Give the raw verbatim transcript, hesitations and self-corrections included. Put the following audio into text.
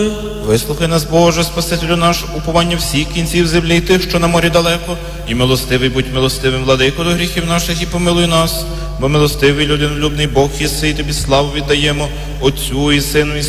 Вислухай нас, Боже, Спасителю наш, уповання всіх кінців землі, і тих, що на морі далеко, і милостивий будь милостивим, владико, до гріхів наших, і помилуй нас, бо милостивий, людинолюбний Бог єси, і тобі славу віддаємо, Отцю і Сину, і